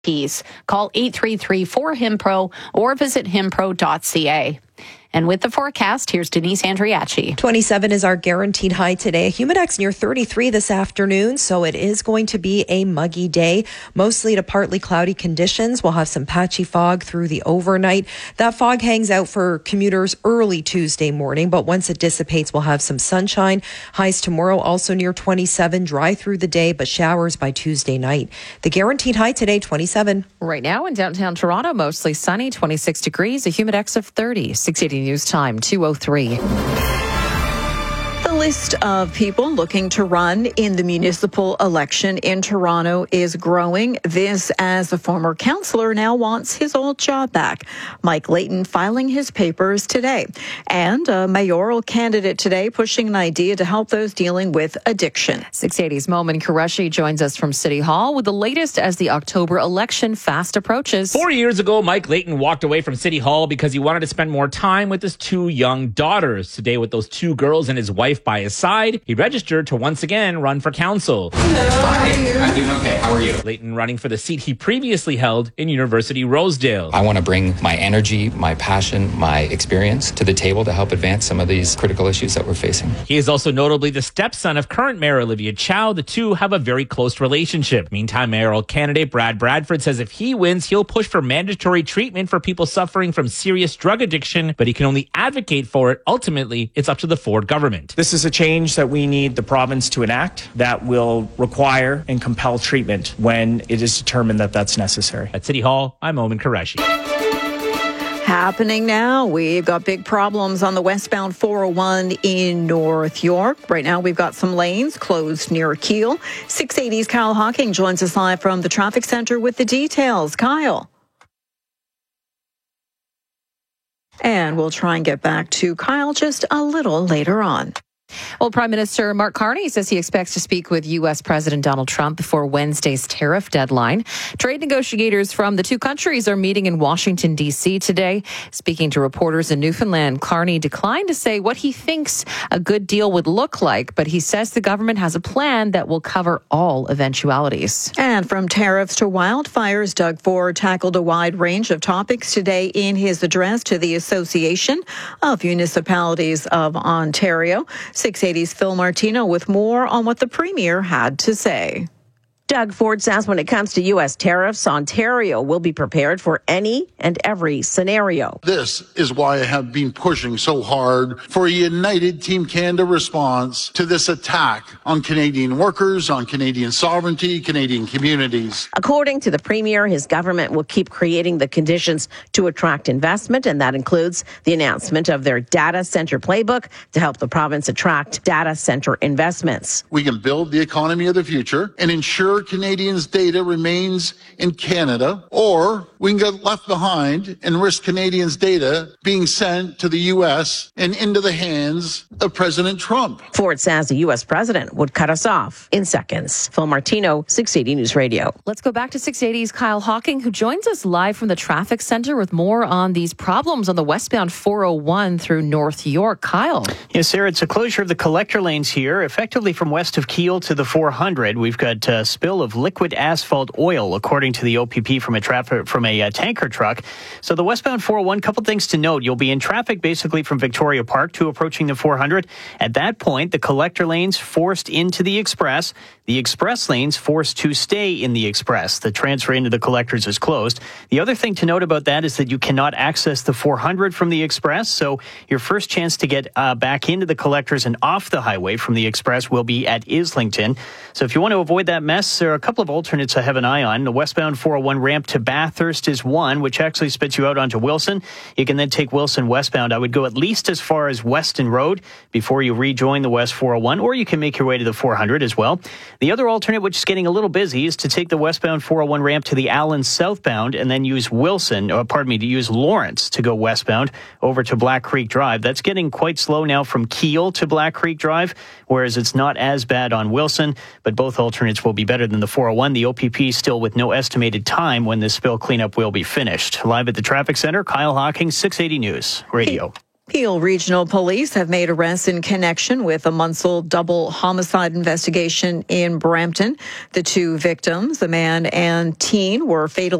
Call 833-4HIMPRO or visit himpro.ca. And with the forecast, here's Denise Andriachi. 27 is our guaranteed high today. Humidex near 33 this afternoon, so it is going to be a muggy day. Mostly to partly cloudy conditions. We'll have some patchy fog through the overnight. That fog hangs out for commuters early Tuesday morning, but once it dissipates, we'll have some sunshine. Highs tomorrow also near 27, dry through the day, but showers by Tuesday night. The guaranteed high today, 27. Right now in downtown Toronto, mostly sunny, 26 degrees, a humidex of 30. 680 News Time, 2:03. The list of people looking to run in the municipal election in Toronto is growing. This as the former councillor now wants his old job back. Mike Layton filing his papers today. And a mayoral candidate today pushing an idea to help those dealing with addiction. 680's Momin Qureshi joins us from City Hall with the latest as the October election fast approaches. 4 years ago, Mike Layton walked away from City Hall because he wanted to spend more time with his two young daughters. Today, with those two girls and his wife by his side, he registered to once again run for council. Hi, I'm doing okay. How are you? Layton running for the seat he previously held in University Rosedale. I want to bring my energy, my passion, my experience to the table to help advance some of these critical issues that we're facing. He is also notably the stepson of current Mayor Olivia Chow. The two have a very close relationship. Meantime, mayoral candidate Brad Bradford says if he wins, he'll push for mandatory treatment for people suffering from serious drug addiction, but he can only advocate for it. Ultimately, it's up to the Ford government. This is a change that we need the province to enact that will require and compel treatment when it is determined that that's necessary. At City Hall, I'm Momin Qureshi. Happening now. We've got big problems on the westbound 401 in North York. Right now, we've got some lanes closed near Keele. 680's Kyle Hawking joins us live from the traffic center with the details. Kyle. And we'll try and get back to Kyle just a little later on. Well, Prime Minister Mark Carney says he expects to speak with U.S. President Donald Trump before Wednesday's tariff deadline. Trade negotiators from the two countries are meeting in Washington, D.C. today. Speaking to reporters in Newfoundland, Carney declined to say what he thinks a good deal would look like, but he says the government has a plan that will cover all eventualities. And from tariffs to wildfires, Doug Ford tackled a wide range of topics today in his address to the Association of Municipalities of Ontario. 680's Phil Martino with more on what the Premier had to say. Doug Ford says when it comes to U.S. tariffs, Ontario will be prepared for any and every scenario. This is why I have been pushing so hard for a united Team Canada response to this attack on Canadian workers, on Canadian sovereignty, Canadian communities. According to the Premier, his government will keep creating the conditions to attract investment, and that includes the announcement of their data center playbook to help the province attract data center investments. We can build the economy of the future and ensure Canadians' data remains in Canada, or we can get left behind and risk Canadians' data being sent to the U.S. and into the hands of President Trump. Ford says the U.S. president would cut us off in seconds. Phil Martino, 680 News Radio. Let's go back to 680's Kyle Hawking, who joins us live from the traffic center with more on these problems on the westbound 401 through North York. Kyle. Yes, Sarah, it's a closure of the collector lanes here, effectively from west of Keele to the 400. We've got spill of liquid asphalt oil, according to the OPP, from a tanker truck. So the westbound 401, couple things to note. You'll be in traffic basically from Victoria Park to approaching the 400. At that point, the collector lanes forced into the express. The express lanes forced to stay in the express. The transfer into the collectors is closed. The other thing to note about that is that you cannot access the 400 from the express. So your first chance to get back into the collectors and off the highway from the express will be at Islington. So if you want to avoid that mess, there are a couple of alternates I have an eye on. The westbound 401 ramp to Bathurst is one, which actually spits you out onto Wilson. You can then take Wilson westbound. I would go at least as far as Weston Road before you rejoin the West 401, or you can make your way to the 400 as well. The other alternate, which is getting a little busy, is to take the westbound 401 ramp to the Allen southbound and then use use Lawrence to go westbound over to Black Creek Drive. That's getting quite slow now from Keele to Black Creek Drive, whereas it's not as bad on Wilson, but both alternates will be better than the 401. The OPP still with no estimated time when this spill cleanup will be finished. Live at the traffic center, Kyle Hawking, 680 News Radio. Peel Regional Police have made arrests in connection with a months-old double homicide investigation in Brampton. The two victims, a man and teen, were fatally